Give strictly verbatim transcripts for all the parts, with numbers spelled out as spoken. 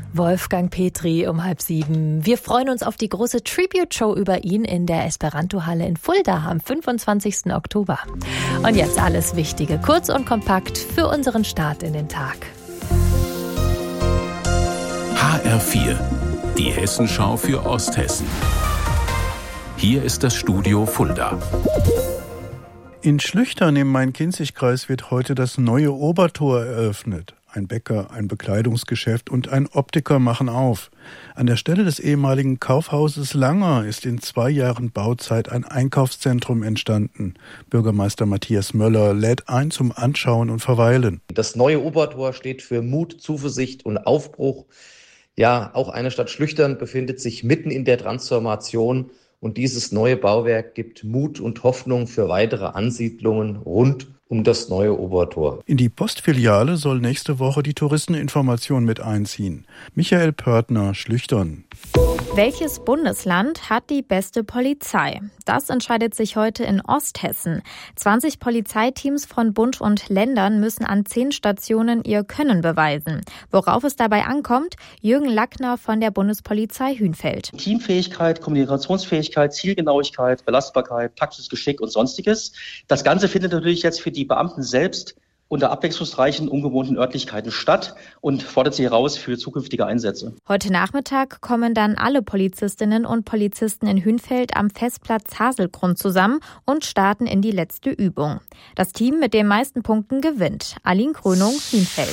Wolfgang Petri um halb sieben. Wir freuen uns auf die große Tribute-Show über ihn in der Esperanto-Halle in Fulda am fünfundzwanzigsten Oktober. Und jetzt alles Wichtige, kurz und kompakt für unseren Start in den Tag. H R vier, die Hessenschau für Osthessen. Hier ist das Studio Fulda. In Schlüchtern im Main-Kinzig-Kreis wird heute das neue Obertor eröffnet. Ein Bäcker, ein Bekleidungsgeschäft und ein Optiker machen auf. An der Stelle des ehemaligen Kaufhauses Langer ist in zwei Jahren Bauzeit ein Einkaufszentrum entstanden. Bürgermeister Matthias Möller lädt ein zum Anschauen und Verweilen. Das neue Obertor steht für Mut, Zuversicht und Aufbruch. Ja, auch eine Stadt Schlüchtern befindet sich mitten in der Transformation. Und dieses neue Bauwerk gibt Mut und Hoffnung für weitere Ansiedlungen rund um das neue Obertor. In die Postfiliale soll nächste Woche die Touristeninformation mit einziehen. Michael Pörtner, Schlüchtern. Welches Bundesland hat die beste Polizei? Das entscheidet sich heute in Osthessen. zwanzig Polizeiteams von Bund und Ländern müssen an zehn Stationen ihr Können beweisen. Worauf es dabei ankommt, Jürgen Lackner von der Bundespolizei Hünfeld. Teamfähigkeit, Kommunikationsfähigkeit, Zielgenauigkeit, Belastbarkeit, taktisches Geschick und Sonstiges. Das Ganze findet natürlich jetzt für die Beamten selbst unter abwechslungsreichen, ungewohnten Örtlichkeiten statt und fordert sie heraus für zukünftige Einsätze. Heute Nachmittag kommen dann alle Polizistinnen und Polizisten in Hünfeld am Festplatz Haselgrund zusammen und starten in die letzte Übung. Das Team mit den meisten Punkten gewinnt. Aline Krönung, Hünfeld.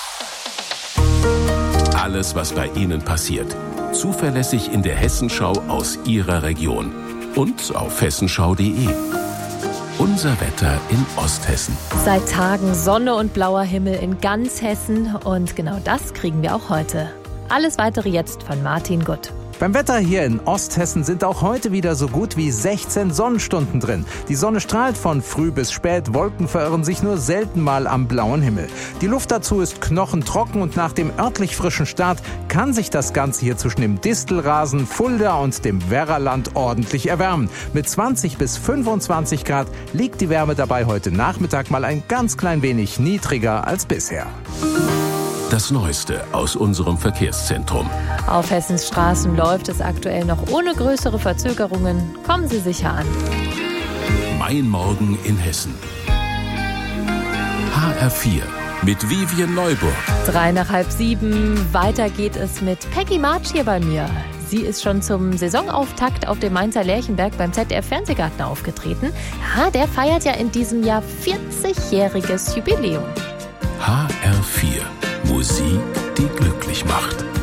Alles, was bei Ihnen passiert. Zuverlässig in der Hessenschau aus Ihrer Region. Und auf hessenschau punkt de. Unser Wetter in Osthessen. Seit Tagen Sonne und blauer Himmel in ganz Hessen und genau das kriegen wir auch heute. Alles Weitere jetzt von Martin Gutt. Beim Wetter hier in Osthessen sind auch heute wieder so gut wie sechzehn Sonnenstunden drin. Die Sonne strahlt von früh bis spät, Wolken verirren sich nur selten mal am blauen Himmel. Die Luft dazu ist knochentrocken und nach dem örtlich frischen Start kann sich das Ganze hier zwischen dem Distelrasen, Fulda und dem Werraland ordentlich erwärmen. Mit zwanzig bis fünfundzwanzig Grad liegt die Wärme dabei heute Nachmittag mal ein ganz klein wenig niedriger als bisher. Das Neueste aus unserem Verkehrszentrum. Auf Hessens Straßen läuft es aktuell noch ohne größere Verzögerungen. Kommen Sie sicher an. Mein Morgen in Hessen. H R vier mit Vivian Neuburg. Drei nach halb sieben. Weiter geht es mit Peggy March hier bei mir. Sie ist schon zum Saisonauftakt auf dem Mainzer Lerchenberg beim Z D F-Fernsehgarten aufgetreten. Ja, der feiert ja in diesem Jahr vierzigjähriges Jubiläum. H R vier. Musik, die glücklich macht.